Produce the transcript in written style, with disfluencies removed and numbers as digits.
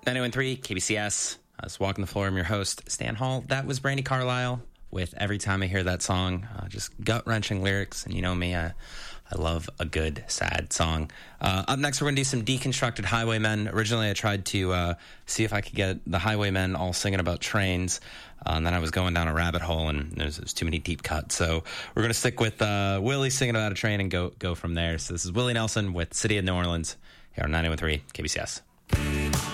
91.3 KBCS. I was walking the floor. I'm your host, Stan Hall. That was Brandi Carlile with Every Time I Hear That Song. Just gut-wrenching lyrics. And you know me, I love a good, sad song. Up next, we're going to do some Deconstructed Highwaymen. Originally, I tried to see if I could get the Highwaymen all singing about trains. And then I was going down a rabbit hole, and there's too many deep cuts. So we're going to stick with Willie singing about a train and go from there. So this is Willie Nelson with City of New Orleans here on 91.3 KBCS.